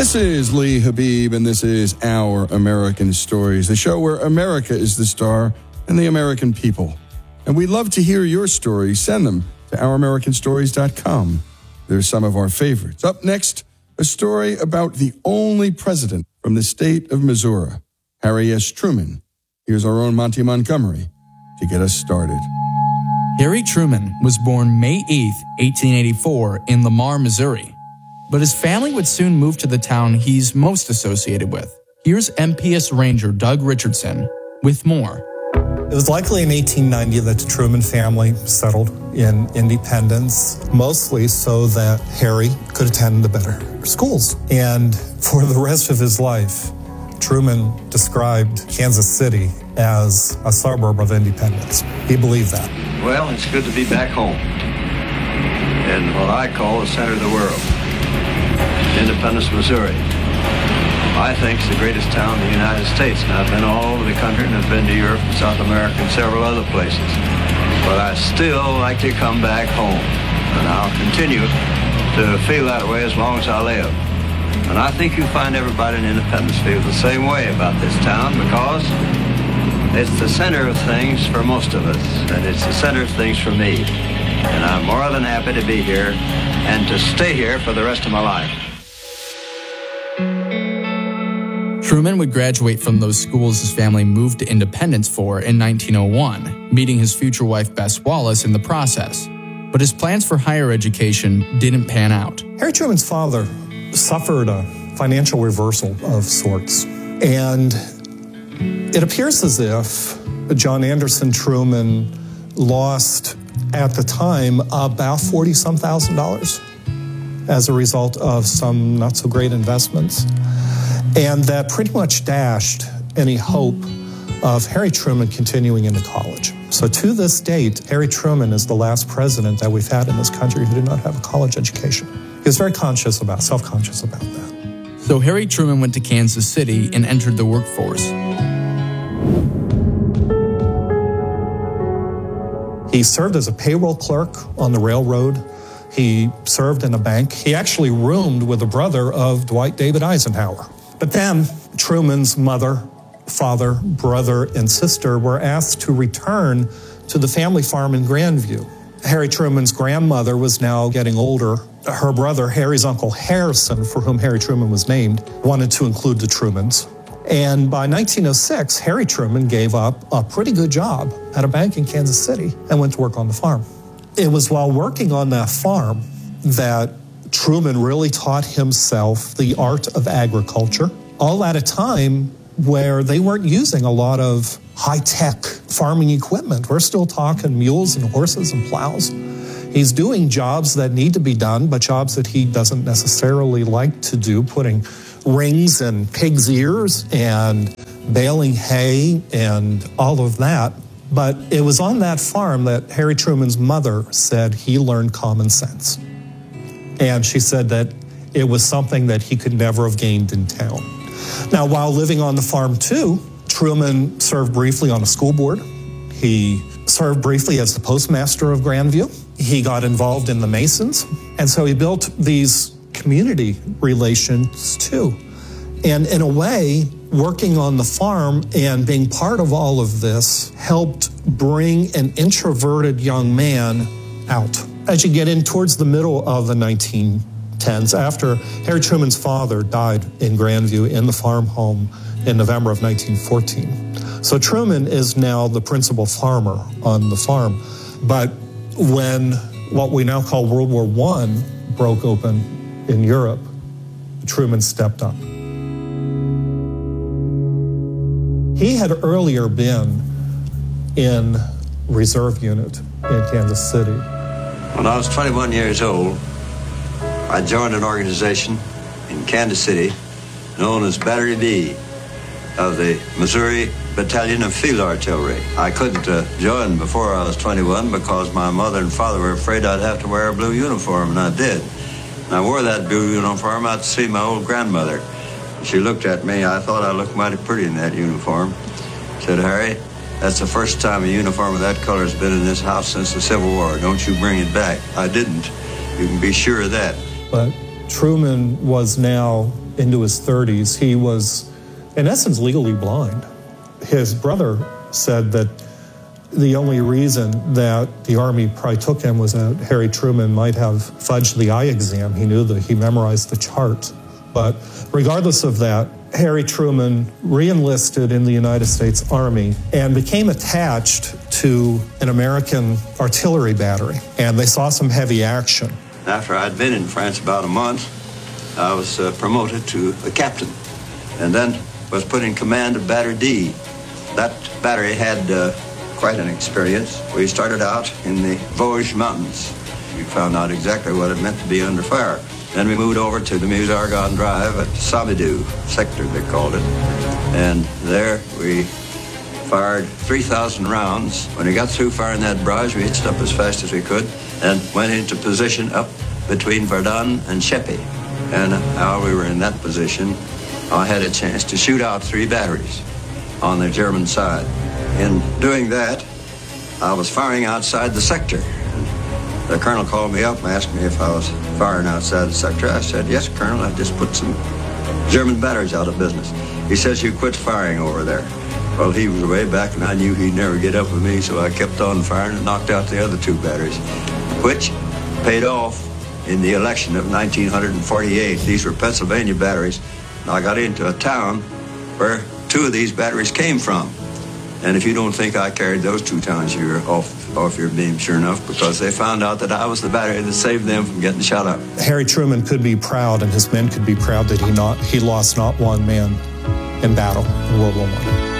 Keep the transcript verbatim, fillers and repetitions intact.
This is Lee Habib, and this is Our American Stories, the show where America is the star and the American people. And we'd love to hear your stories. Send them to our american stories dot com. They're some of our favorites. Up next, a story about the only president from the state of Missouri, Harry S. Truman. Here's our own Monty Montgomery to get us started. Harry Truman was born May eighth, eighteen eighty-four in Lamar, Missouri. But his family would soon move to the town he's most associated with. Here's M P S Ranger Doug Richardson with more. It was likely in eighteen ninety that the Truman family settled in Independence, mostly so that Harry could attend the better schools. And for the rest of his life, Truman described Kansas City as a suburb of Independence. He believed that. Well, it's good to be back home in what I call the center of the world, Independence, Missouri. I think it's the greatest town in the United States, and I've been all over the country, and I've been to Europe and South America and several other places. But I still like to come back home, and I'll continue to feel that way as long as I live. And I think you find everybody in Independence feel the same way about this town, because it's the center of things for most of us, and it's the center of things for me. And I'm more than happy to be here and to stay here for the rest of my life. Truman would graduate from those schools his family moved to Independence for in nineteen oh one, meeting his future wife Bess Wallace in the process. But his plans for higher education didn't pan out. Harry Truman's father suffered a financial reversal of sorts. And it appears as if John Anderson Truman lost, at the time, about forty-some thousand dollars as a result of some not-so-great investments. And that pretty much dashed any hope of Harry Truman continuing into college. So to this date, Harry Truman is the last president that we've had in this country who did not have a college education. He was very conscious about, self-conscious about that. So Harry Truman went to Kansas City and entered the workforce. He served as a payroll clerk on the railroad. He served in a bank. He actually roomed with the brother of Dwight David Eisenhower. But then Truman's mother, father, brother, and sister were asked to return to the family farm in Grandview. Harry Truman's grandmother was now getting older. Her brother, Harry's uncle Harrison, for whom Harry Truman was named, wanted to include the Trumans. And by nineteen oh six, Harry Truman gave up a pretty good job at a bank in Kansas City and went to work on the farm. It was while working on that farm that Truman really taught himself the art of agriculture, all at a time where they weren't using a lot of high-tech farming equipment. We're still talking mules and horses and plows. He's doing jobs that need to be done, but jobs that he doesn't necessarily like to do, putting rings in pigs' ears and baling hay and all of that. But it was on that farm that Harry Truman's mother said he learned common sense. And she said that it was something that he could never have gained in town. Now, while living on the farm too, Truman served briefly on a school board. He served briefly as the postmaster of Grandview. He got involved in the Masons. And so he built these community relations too. And in a way, working on the farm and being part of all of this helped bring an introverted young man out. As you get in towards the middle of the nineteen tens, after Harry Truman's father died in Grandview in the farm home in November of nineteen fourteen. So Truman is now the principal farmer on the farm. But when what we now call World War One broke open in Europe, Truman stepped up. He had earlier been in reserve unit in Kansas City. When I was twenty-one years old, I joined an organization in Kansas City known as Battery D of the Missouri Battalion of Field Artillery. I couldn't uh, join before I was twenty-one because my mother and father were afraid I'd have to wear a blue uniform, and I did. And I wore that blue uniform out to see my old grandmother. She looked at me. I thought I looked mighty pretty in that uniform. Said, "Harry, that's the first time a uniform of that color has been in this house since the Civil War. Don't you bring it back." I didn't. You can be sure of that. But Truman was now into his thirties. He was, in essence, legally blind. His brother said that the only reason that the Army probably took him was that Harry Truman might have fudged the eye exam. He knew that he memorized the chart. But regardless of that, Harry Truman re-enlisted in the United States Army and became attached to an American artillery battery, and they saw some heavy action. After I'd been in France about a month, I was uh, promoted to a captain, and then was put in command of Battery D. That battery had uh, quite an experience. We started out in the Vosges Mountains. We found out exactly what it meant to be under fire. Then we moved over to the Meuse-Argonne Drive at Sabidou sector, they called it. And there we fired three thousand rounds. When we got through firing that barrage, we hitched up as fast as we could and went into position up between Verdun and Cheppy. And while we were in that position, I had a chance to shoot out three batteries on the German side. In doing that, I was firing outside the sector. The colonel called me up and asked me if I was firing outside the sector. I said, yes, Colonel, I just put some German batteries out of business. He says, you quit firing over there. Well, he was way back, and I knew he'd never get up with me, so I kept on firing and knocked out the other two batteries, which paid off in the election of nineteen forty-eight. These were Pennsylvania batteries. And I got into a town where two of these batteries came from. And if you don't think I carried those two towns, you're off, off your beam, sure enough, because they found out that I was the battery that saved them from getting shot up. Harry Truman could be proud, and his men could be proud that he not he lost not one man in battle in World War One.